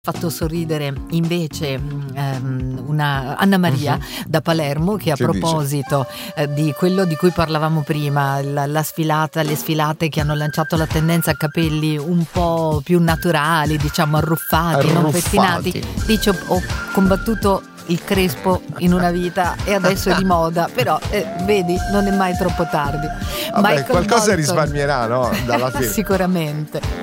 Fatto sorridere invece una Anna Maria da Palermo, che a proposito di quello di cui parlavamo prima, la sfilata, le sfilate che hanno lanciato la tendenza a capelli un po' più naturali, diciamo arruffati, non pettinati, dice: ho combattuto il crespo in una vita e adesso è di moda, però vedi, non è mai troppo tardi. Vabbè, qualcosa risparmierà, no? Dalla fine. Sicuramente.